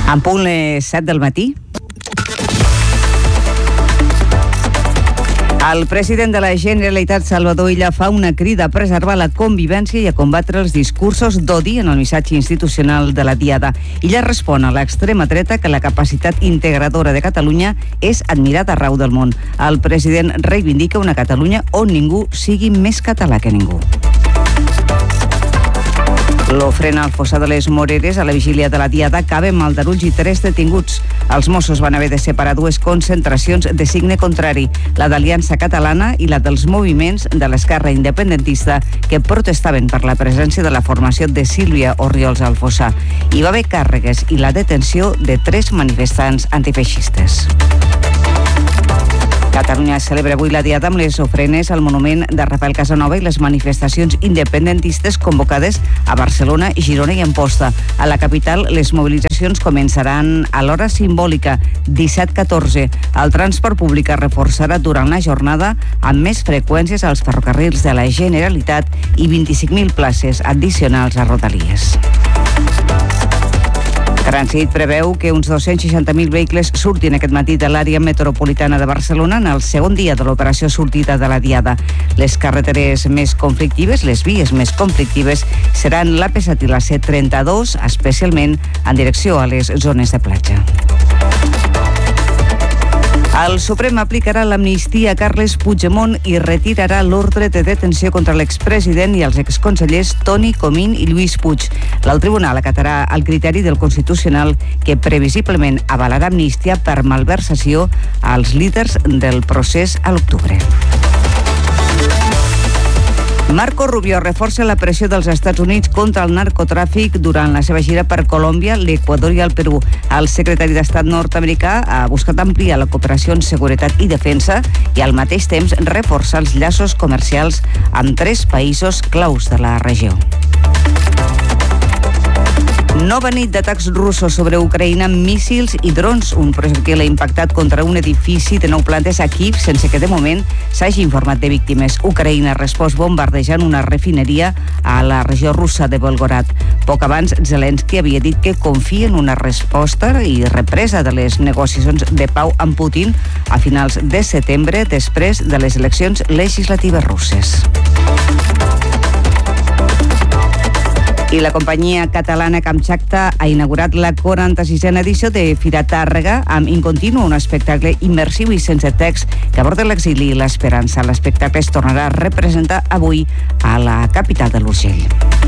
En punt les 7 del matí. El president de la Generalitat, Salvador Illa, fa una crida a preservar la convivència i a combatre els discursos d'odi en el missatge institucional de la Diada. Illa respon a l'extrema dreta que la capacitat integradora de Catalunya és admirada arreu del món. El president reivindica una Catalunya on ningú sigui més català que ningú. L'ofrena al fossar de les Moreres a la vigília de la Diada acaba amb aldarulls i 3 detinguts. Els Mossos van haver de separar 2 concentracions de signe contrari, la d'Aliança Catalana i la dels moviments de l'esquerra independentista que protestaven per la presència de la formació de Sílvia Orriols al fossar. Hi va haver càrregues i la detenció de 3 manifestants antifeixistes. Catalunya celebra avui la Diada amb les ofrenes al monument de Rafael Casanova i les manifestacions independentistes convocades a Barcelona, Girona i Amposta. A la capital, les mobilitzacions començaran a l'hora simbòlica, 17:14. El transport públic es reforçarà durant la jornada amb més freqüències als ferrocarrils de la Generalitat i 25.000 places addicionals a Rodalies. Trànsit preveu que uns 260.000 vehicles surtin aquest matí de l'àrea metropolitana de Barcelona en el segon dia de l'operació sortida de la Diada. Les carreteres més conflictives, les vies més conflictives, seran l'AP7 i la C32, especialment en direcció a les zones de platja. El Suprem aplicarà l'amnistia a Carles Puigdemont i retirarà l'ordre de detenció contra l'expresident i els exconsellers Toni Comín i Lluís Puig. El tribunal acatarà el criteri del Constitucional que previsiblement avalarà amnistia per malversació als líders del procés a l'octubre. Marco Rubio reforça la pressió dels Estats Units contra el narcotràfic durant la seva gira per Colòmbia, l'Equador i el Perú. El secretari d'Estat nord-americà ha buscat ampliar la cooperació en seguretat i defensa i al mateix temps reforçar els llaços comercials amb 3 països claus de la regió. Nova nit d'atacs russos sobre Ucraïna amb míssils i drons. Un projectil ha impactat contra un edifici de 9 plantes a Kyiv sense que de moment s'hagi informat de víctimes. Ucraïna ha respost bombardejant una refineria a la regió russa de Volgograd. Poc abans, Zelensky havia dit que confia en una resposta i represa de les negociacions de pau amb Putin a finals de setembre després de les eleccions legislatives russes. I la companyia catalana Kamchatka ha inaugurat la 46a edició de Fira Tàrrega amb Incontinu, un espectacle immersiu i sense text que aborda l'exili i l'esperança. L'espectacle es tornarà a representar avui a la capital de l'Urgell.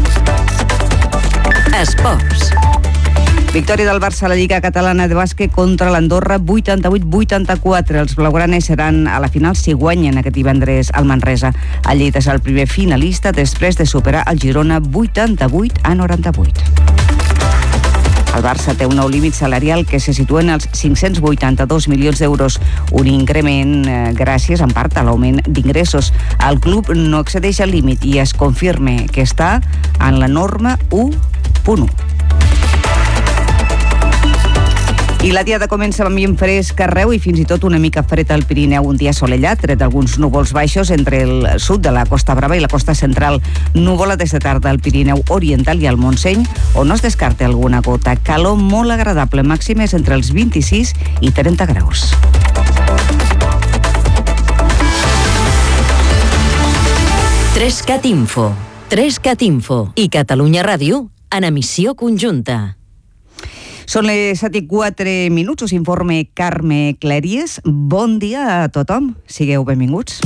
Esports. Victòria del Barça a la Lliga Catalana de Bàsquet contra l'Andorra 88-84. Els blaugranes seran a la final si guanyen aquest divendres al Manresa. El Lleida és el primer finalista després de superar el Girona 88-98. El Barça té un nou límit salarial que se situa en els 582 milions d'euros, un increment gràcies en part a l'augment d'ingressos. El club no excedeix el límit i es confirma que està en la norma 1.1. I la Diada comença amb ambient fresc arreu i fins i tot una mica fred al Pirineu. Un dia assolellat, tret d'alguns núvols baixos entre el sud de la Costa Brava i la costa central. Núvola des de tarda al Pirineu oriental i al Montseny, on no es descarta alguna gota. Calor molt agradable, màximes entre els 26 i 30 graus. Trescat Info i Catalunya Ràdio en emissió conjunta. Són les 7:04, us informe Carme Clèries. Bon dia a tothom, sigueu benvinguts.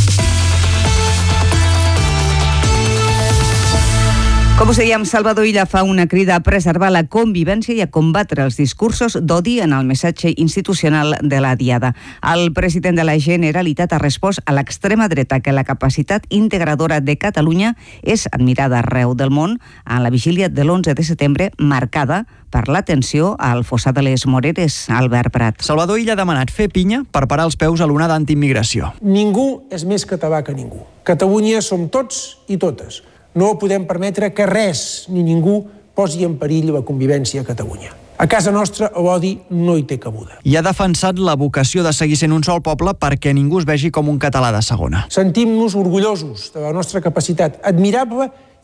Com us dèiem, Salvador Illa fa una crida a preservar la convivència i a combatre els discursos d'odi en el missatge institucional de la Diada. El president de la Generalitat ha respost a l'extrema dreta que la capacitat integradora de Catalunya és admirada arreu del món a la vigília de l'11 de setembre, marcada per l'atenció al fossar de les Moreres. Albert Prat. Salvador Illa ha demanat fer pinya per parar els peus a l'onada antiimmigració. Ningú és més català que ningú. Catalunya som tots i totes. No podem permetre que res ni ningú posi en perill la convivència a Catalunya. A casa nostra l'odi no hi té cabuda. I ha defensat la vocació de seguir sent un sol poble perquè ningú es vegi com un català de segona. Sentim-nos orgullosos de la nostra capacitat admirable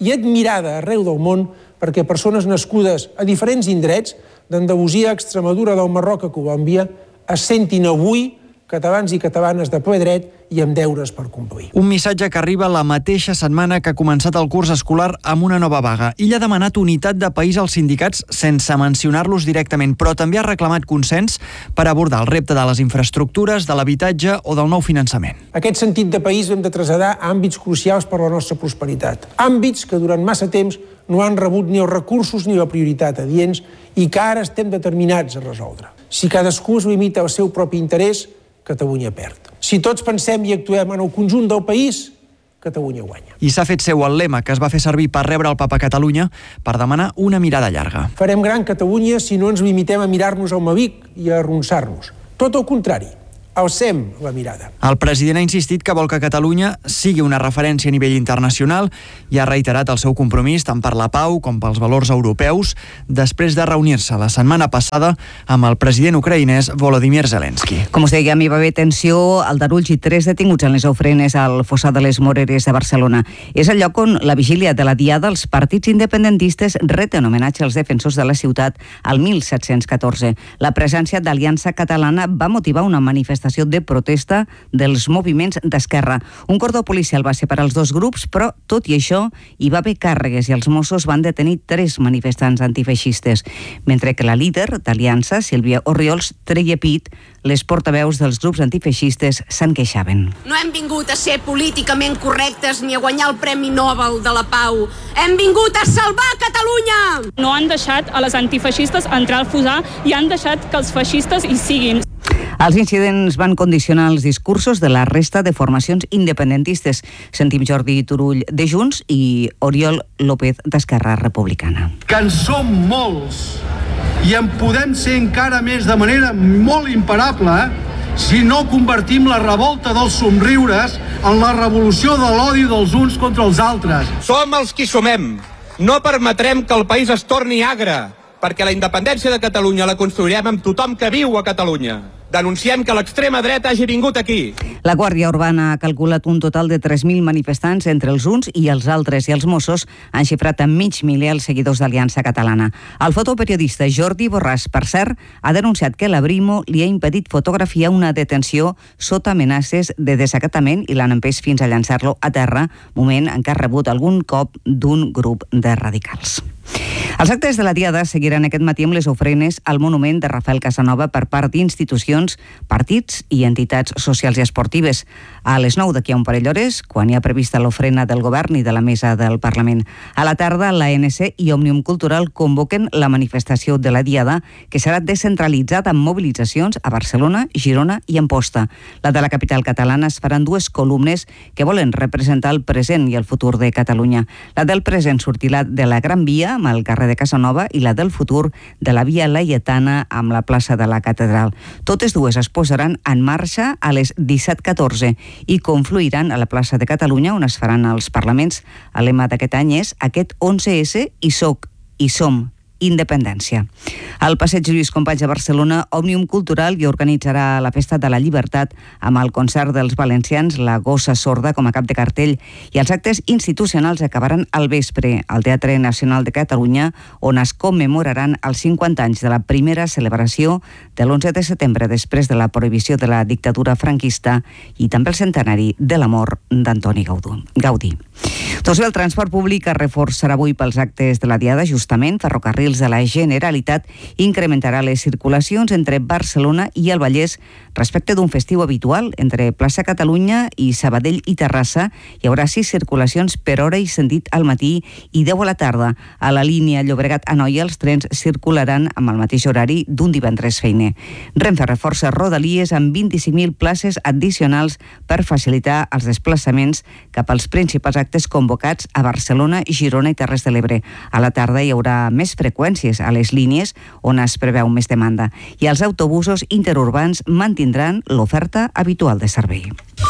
i admirada arreu del món perquè persones nascudes a diferents indrets, d'Andalusia a Extremadura, del Marroc a Colòmbia, es sentin avui catalans i catalanes de ple dret i amb deures per complir. Un missatge que arriba la mateixa setmana que ha començat el curs escolar amb una nova vaga. Ell ha demanat unitat de país als sindicats sense mencionar-los directament, però també ha reclamat consens per abordar el repte de les infraestructures, de l'habitatge o del nou finançament. Aquest sentit de país hem de traslladar a àmbits crucials per a la nostra prosperitat. Àmbits que durant massa temps no han rebut ni els recursos ni la prioritat adients i que ara estem determinats a resoldre. Si cadascú es limita al seu propi interès, Catalunya perd. Si tots pensem i actuem en el conjunt del país, Catalunya guanya. I s'ha fet seu el lema que es va fer servir per rebre el Papa a Catalunya per demanar una mirada llarga. Farem gran Catalunya si no ens limitem a mirar-nos al Mavic i a arronsar-nos. Tot el contrari. Alcem la mirada. El president ha insistit que vol que Catalunya sigui una referència a nivell internacional i ha reiterat el seu compromís tant per la pau com pels valors europeus després de reunir-se la setmana passada amb el president ucraïnès Volodymyr Zelensky. Com us deia, hi va haver tensió al Darulls i 3 detinguts en les ofrenes al Fossar de les Moreres de Barcelona. És el lloc on la vigília de la Diada els partits independentistes reten homenatge als defensors de la ciutat al 1714. La presència d'Aliança Catalana va motivar una manifestació de protesta dels moviments d'esquerra. Un cordó policial va separar els dos grups, però, tot i això, hi va haver càrregues i els Mossos van detenir 3 manifestants antifeixistes, mentre que la líder d'Aliança, Sílvia Orriols, treia pit. Les portaveus dels grups antifeixistes se'n queixaven. No hem vingut a ser políticament correctes ni a guanyar el Premi Nobel de la Pau. Hem vingut a salvar Catalunya! No han deixat a les antifeixistes entrar al Fossar i han deixat que els feixistes hi siguin. Els incidents van condicionar els discursos de la resta de formacions independentistes. Sentim Jordi Turull de Junts i Oriol López d'Esquerra Republicana. Que en som molts i en podem ser encara més de manera molt imparable si no convertim la revolta dels somriures en la revolució de l'odi dels uns contra els altres. Som els qui somem. No permetrem que el país es torni agre, perquè la independència de Catalunya la construirem amb tothom que viu a Catalunya. Denunciem que l'extrema dreta hagi vingut aquí. La Guàrdia Urbana ha calculat un total de 3.000 manifestants entre els uns i els altres, i els Mossos han xifrat en 500.000 els seguidors d'Aliança Catalana. El fotoperiodista Jordi Borràs, per cert, ha denunciat que la Brimo li ha impedit fotografiar una detenció sota amenaces de desacatament i l'han empès fins a llançar-lo a terra, moment en què ha rebut algun cop d'un grup de radicals. Els actes de la Diada seguiran aquest matí amb les ofrenes al monument de Rafael Casanova per part d'institucions, partits i entitats socials i esportives. A les 9 d'aquí a un parell d'hores, quan hi ha prevista l'ofrena del govern i de la mesa del Parlament. A la tarda, l'ANC i Òmnium Cultural convoquen la manifestació de la Diada, que serà descentralitzada amb mobilitzacions a Barcelona, Girona i Amposta. La de la capital catalana es faran 2 columnes que volen representar el present i el futur de Catalunya. La del present sortirà de la Gran Via, amb el carrer de Casanova, i la del futur de la Via Laietana amb la plaça de la Catedral. Totes dues es posaran en marxa a les 17:14 i confluiran a la plaça de Catalunya, on es faran els parlaments. El lema d'aquest any és aquest 11S i soc i som independència. Al Passeig Lluís Companys de Barcelona, Òmnium Cultural hi organitzarà la Festa de la Llibertat amb el concert dels valencians La Gossa Sorda com a cap de cartell, i els actes institucionals acabaran al vespre al Teatre Nacional de Catalunya, on es commemoraran els 50 anys de la primera celebració de l'11 de setembre després de la prohibició de la dictadura franquista i també el centenari de la mort d'Antoni Gaudí. Doncs bé, el transport públic es reforçarà avui pels actes de la Diada. Justament, Ferrocarrils de la Generalitat incrementarà les circulacions entre Barcelona i el Vallès respecte d'un festiu habitual. Entre Plaça Catalunya i Sabadell i Terrassa hi haurà 6 circulacions per hora i sentit al matí i 10 a la tarda. A la línia Llobregat-Anoia els trens circularan amb el mateix horari d'un divendres feiner. Renfe reforça Rodalies amb 25.000 places addicionals per facilitar els desplaçaments cap als principals actes convocats a Barcelona, Girona i Terres de l'Ebre. A la tarda hi haurà més freqüències a les línies on es preveu més demanda, i els autobusos interurbans mantindran l'oferta habitual de servei.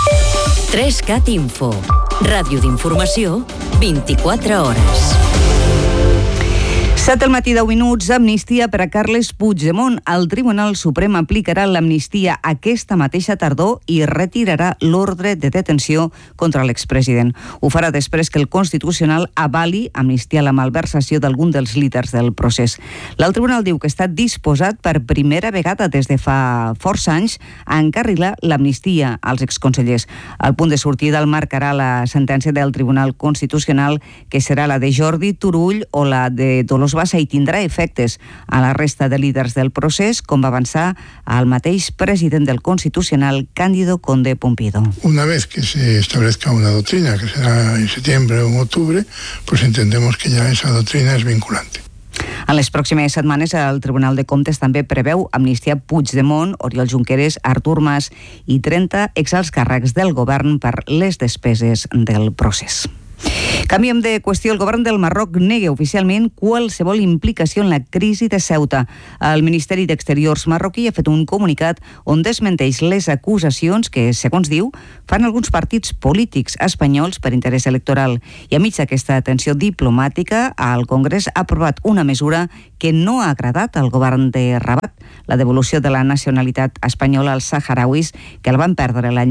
3CAT Info. Ràdio d'informació 24 hores. 7 del matí, 10 minuts, amnistia per a Carles Puigdemont. El Tribunal Suprem aplicarà l'amnistia aquesta mateixa tardor i retirarà l'ordre de detenció contra l'expresident. Ho farà després que el Constitucional avali amnistiar la malversació d'algun dels líders del procés. El Tribunal diu que està disposat per primera vegada des de fa força anys a encarrilar l'amnistia als exconsellers. El punt de sortida el marcarà la sentència del Tribunal Constitucional, que serà la de Jordi Turull o la de Dolors Bassa, i tindrà efectes a la resta de líders del procés, com va avançar el mateix president del Constitucional, Cándido Conde Pumpido. Una vez que se establezca una doctrina, que será en septiembre o en octubre, pues entendemos que ya esa doctrina es vinculante. En les pròximes setmanes, el Tribunal de Comptes també preveu amnistiar Puigdemont, Oriol Junqueras, Artur Mas i 30 exalts càrrecs del govern per les despeses del procés. Canviem de qüestió. El govern del Marroc nega oficialment qualsevol implicació en la crisi de Ceuta. El Ministeri d'Exteriors marroquí ha fet un comunicat on desmenteix les acusacions que, segons diu, fan alguns partits polítics espanyols per interès electoral. I enmig d'aquesta tensió diplomàtica, el Congrés ha aprovat una mesura que no ha agradat al govern de Rabat, la devolució de la nacionalitat espanyola als saharauis que el van perdre l'any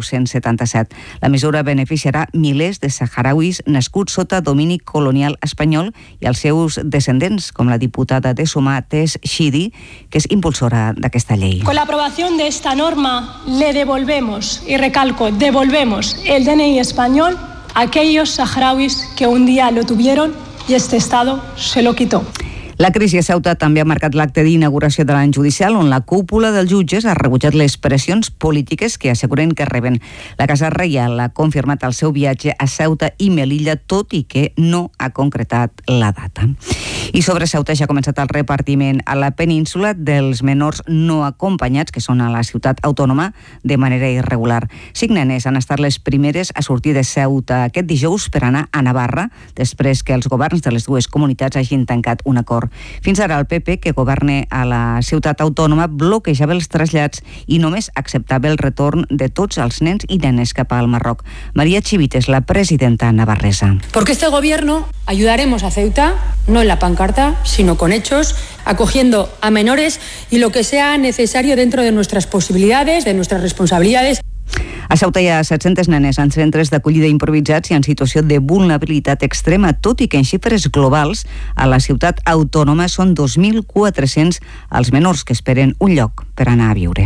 1977. La mesura beneficiarà milers de saharauis nascuts sota domini colonial espanyol i els seus descendents, com la diputada de Sumar, Tess Shidi, que és impulsora d'aquesta llei. Con la aprobación de esta norma le devolvemos, y recalco, devolvemos el DNI español a aquellos saharauis que un día lo tuvieron y este Estado se lo quitó. La crisi a Ceuta també ha marcat l'acte d'inauguració de l'any judicial, on la cúpula dels jutges ha rebutjat les pressions polítiques que asseguren que reben. La Casa Reial ha confirmat el seu viatge a Ceuta i Melilla, tot i que no ha concretat la data. I sobre Ceuta ja ha començat el repartiment a la península dels menors no acompanyats, que són a la ciutat autònoma, de manera irregular. 5 nenes han estat les primeres a sortir de Ceuta aquest dijous per anar a Navarra, després que els governs de les dues comunitats hagin tancat un acord. Fins ara el PP, que governa a la ciutat autònoma, bloquejava els trasllats i només acceptava el retorn de tots els nens i nenes cap al Marroc. María Chivites, la presidenta navarresa. Porque este gobierno ayudaremos a Ceuta, no en la pancarta, sino con hechos, acogiendo a menores y lo que sea necesario dentro de nuestras posibilidades, de nuestras responsabilidades. A Ceuta hi ha 700 nenes en centres d'acollida improvisats i en situació de vulnerabilitat extrema, tot i que en xifres globals a la ciutat autònoma són 2.400 els menors que esperen un lloc per anar a viure.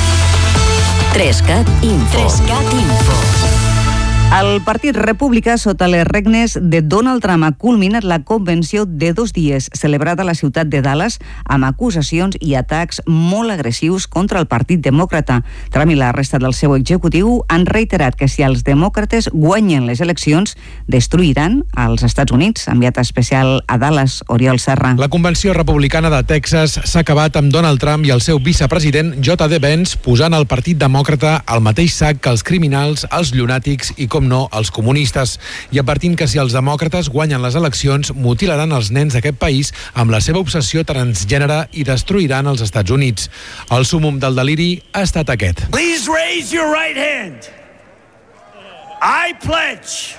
3CAT Info. El Partit Republicà, sota les regnes de Donald Trump, ha culminat la convenció de 2 dies celebrada a la ciutat de Dallas amb acusacions i atacs molt agressius contra el Partit Demòcrata. Trump i la resta del seu executiu han reiterat que si els demòcrates guanyen les eleccions, destruiran els Estats Units. Enviat especial a Dallas, Oriol Serra. La convenció republicana de Texas s'ha acabat amb Donald Trump i el seu vicepresident J.D. Vance posant el Partit Demòcrata al mateix sac que els criminals, els llunàtics i, com no, els comunistes, i advertint que si els demòcrates guanyen les eleccions, mutilaran els nens d'aquest país amb la seva obsessió transgènere i destruiran els Estats Units. El súmmum del deliri ha estat aquest. Please raise your right hand. I pledge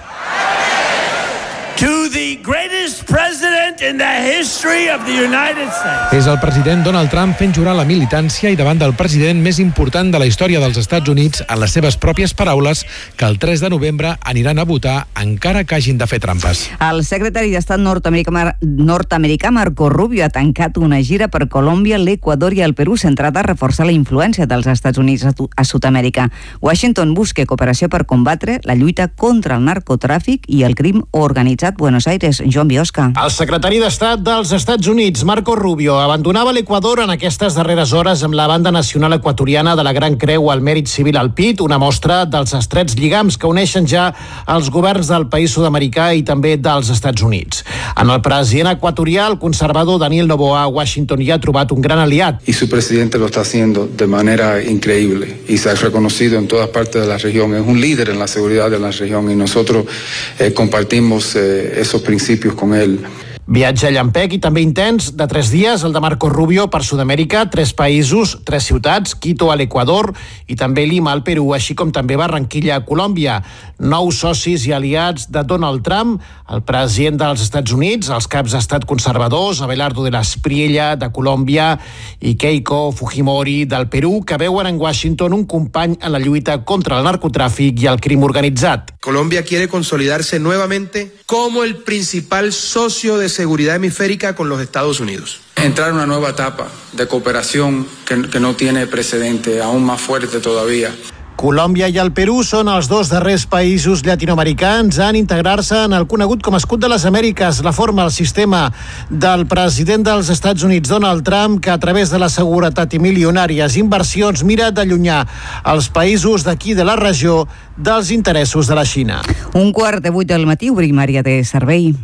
to the greatest president in the history of the United States. És el president Donald Trump fent jurar la militància i davant del president més important de la història dels Estats Units, en les seves pròpies paraules, que el 3 de novembre aniran a votar encara que hagin de fer trampes. El secretari d'Estat nord-americà Marco Rubio ha tancat una gira per Colòmbia, l'Equador i el Perú centrada a reforçar la influència dels Estats Units a Sud-amèrica. Washington busca cooperació per combatre la lluita contra el narcotràfic i el crim organitzat. Buenos Aires, Joan Biosca. El secretari d'Estat dels Estats Units, Marco Rubio, abandonava l'Equador en aquestes darreres hores amb la banda nacional equatoriana de la Gran Creu al Mèrit Civil al pit, una mostra dels estrets lligams que uneixen ja els governs del país sud-americà i també dels Estats Units. En el president equatorià, el conservador Daniel Noboa, a Washington hi ha trobat un gran aliat. Y su presidente lo está haciendo de manera increíble y se ha reconocido en todas partes de la región. Es un líder en la seguridad de la región y nosotros compartimos esos principios con él. Viatge llampec i també intens de 3 dies, el de Marco Rubio per Sud-amèrica, 3 països, 3 ciutats, Quito a l'Equador i també Lima al Perú, així com també Barranquilla a Colòmbia. Nous socis i aliats de Donald Trump, el president dels Estats Units, els caps d'estat conservadors, Abelardo de la Espriella de Colòmbia i Keiko Fujimori del Perú, que veuen en Washington un company en la lluita contra el narcotràfic i el crim organitzat. Colombia quiere consolidarse nuevamente como el principal socio de seguridad hemisférica con los Estados Unidos. Entrar en una nueva etapa de cooperación que no tiene precedente, aún más fuerte todavía. Colòmbia i el Perú són els 2 darrers països llatinoamericans en integrar-se en el conegut com a escut de les Amèriques, la forma, el sistema del president dels Estats Units, Donald Trump, que a través de la seguretat i milionàries inversions mira d'allunyar els països d'aquí de la regió dels interessos de la Xina. 7:15 del matí, obrim àrea de servei.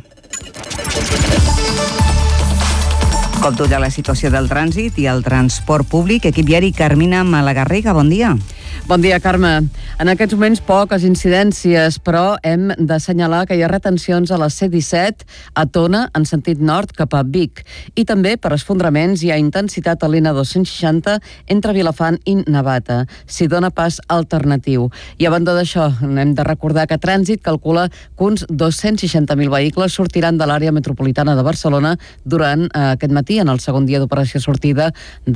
Com tota la situació del trànsit i el transport públic, equip viari Carmina Malagarriga, bon dia. Bon dia, Carme. En aquests moments poques incidències, però hem d'assenyalar que hi ha retencions a la C-17 a Tona, en sentit nord cap a Vic. I també per esfondraments hi ha intensitat a l'N260 entre Vilafant i Navata. S'hi dona pas alternatiu. I a banda d'això, hem de recordar que Trànsit calcula que uns 260.000 vehicles sortiran de l'àrea metropolitana de Barcelona durant aquest matí, en el segon dia d'operació sortida